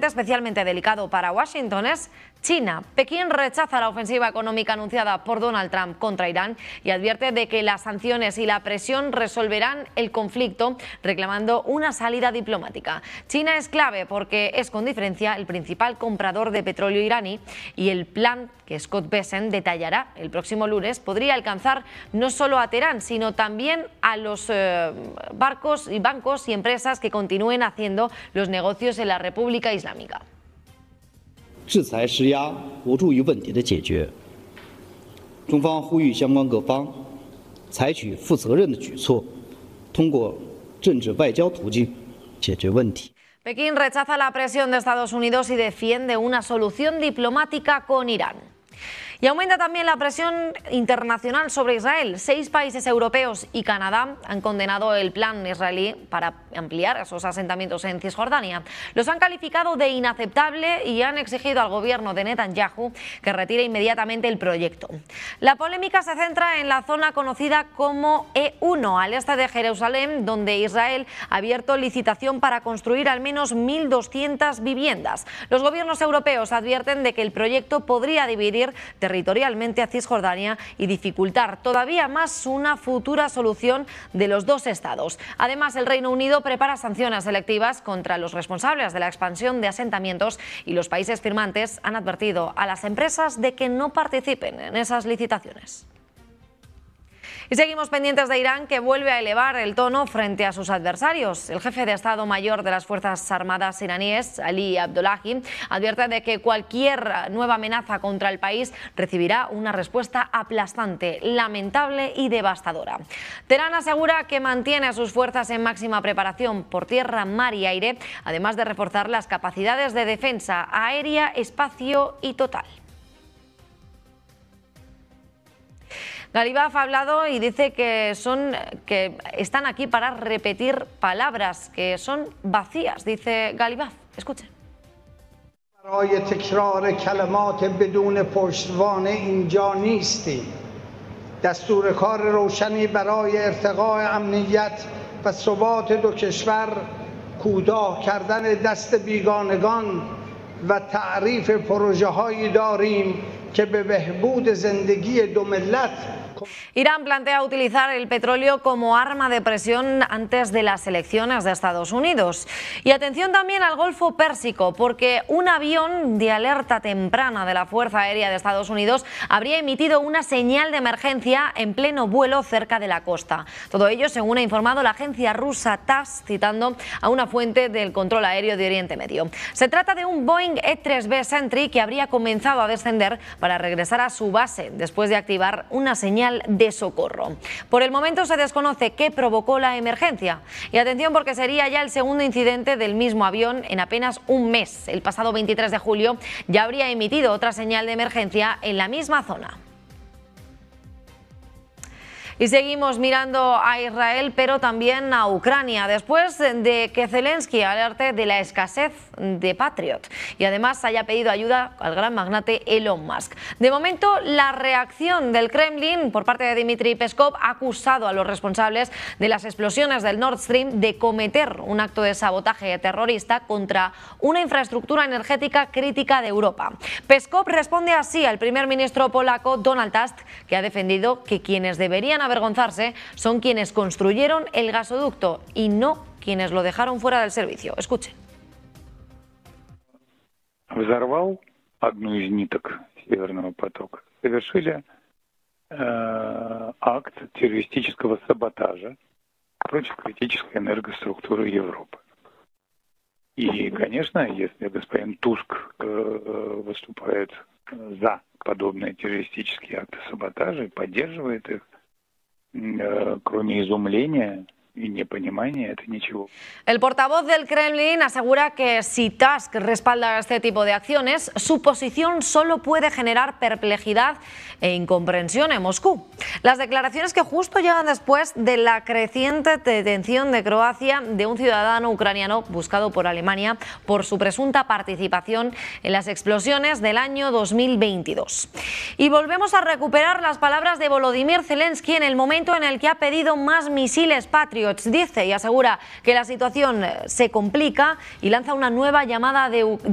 frente especialmente delicado para Washington es China. Pekín rechaza la ofensiva económica anunciada por Donald Trump contra Irán y advierte de que las sanciones y la presión resolverán el conflicto, reclamando una salida diplomática. China es clave porque es con diferencia el principal comprador de petróleo iraní y el plan que Scott Bessent detallará el próximo lunes podría alcanzar no solo a Teherán, sino también a los bancos y empresas que continúen haciendo los negocios en la República Islámica. 制裁施压无助于问题的解决。中方呼吁相关各方采取负责任的举措，通过政治外交途径解决问题。 Pekín rechaza la presión de Estados Unidos y defiende una solución diplomática con Irán. Y aumenta también la presión internacional sobre Israel. 6 países europeos y Canadá han condenado el plan israelí para ampliar esos asentamientos en Cisjordania. Los han calificado de inaceptable y han exigido al gobierno de Netanyahu que retire inmediatamente el proyecto. La polémica se centra en la zona conocida como E1, al este de Jerusalén, donde Israel ha abierto licitación para construir al menos 1.200 viviendas. Los gobiernos europeos advierten de que el proyecto podría dividir territorialmente a Cisjordania y dificultar todavía más una futura solución de los dos estados. Además, el Reino Unido prepara sanciones selectivas contra los responsables de la expansión de asentamientos y los países firmantes han advertido a las empresas de que no participen en esas licitaciones. Y seguimos pendientes de Irán, que vuelve a elevar el tono frente a sus adversarios. El jefe de Estado Mayor de las Fuerzas Armadas iraníes, Ali Abdullahi, advierte de que cualquier nueva amenaza contra el país recibirá una respuesta aplastante, lamentable y devastadora. Teherán asegura que mantiene a sus fuerzas en máxima preparación por tierra, mar y aire, además de reforzar las capacidades de defensa aérea, espacio y total. Galibaf ha hablado y dice que están aquí para repetir palabras que son vacías, dice Galibaf. Escuchen. برای تکرار کلمات بدون پشتوانه اینجا نیستیم. دستور کار روشنی برای ارتقاء امنیت و ثبات دو کشور، کوتاه کردن دست بیگانگان و تعریف پروژه‌هایی داریم که به بهبود زندگی دو ملت. Irán plantea utilizar el petróleo como arma de presión antes de las elecciones de Estados Unidos. Y atención también al Golfo Pérsico, porque un avión de alerta temprana de la Fuerza Aérea de Estados Unidos habría emitido una señal de emergencia en pleno vuelo cerca de la costa. Todo ello según ha informado la agencia rusa TASS, citando a una fuente del control aéreo de Oriente Medio. Se trata de un Boeing E-3B Sentry que habría comenzado a descender para regresar a su base después de activar una señal de socorro. Por el momento se desconoce qué provocó la emergencia. Y atención, porque sería ya el segundo incidente del mismo avión en apenas un mes. El pasado 23 de julio ya habría emitido otra señal de emergencia en la misma zona. Y seguimos mirando a Israel, pero también a Ucrania, después de que Zelensky alerte de la escasez de Patriot y además haya pedido ayuda al gran magnate Elon Musk. De momento, la reacción del Kremlin por parte de Dmitry Peskov ha acusado a los responsables de las explosiones del Nord Stream de cometer un acto de sabotaje terrorista contra una infraestructura energética crítica de Europa. Peskov responde así al primer ministro polaco Donald Tusk, que ha defendido que quienes deberían avergonzarse son quienes construyeron el gasoducto y no quienes lo dejaron fuera del servicio. Escuchen. Взорвал одну из ниток Северного потока. Совершили акт террористического саботажа против критической энергоструктуры Европы. И, конечно, если господин Туск выступает за подобные террористические акты саботажа и поддерживает их, кроме изумления y непонимание, это ничего. El portavoz del Kremlin asegura que si Tusk respalda este tipo de acciones, su posición solo puede generar perplejidad e incomprensión en Moscú. Las declaraciones que justo llegan después de la creciente detención de Croacia de un ciudadano ucraniano buscado por Alemania por su presunta participación en las explosiones del año 2022. Y volvemos a recuperar las palabras de Volodymyr Zelensky en el momento en el que ha pedido más misiles Patriot. Dice y asegura que la situación se complica y lanza una nueva llamada de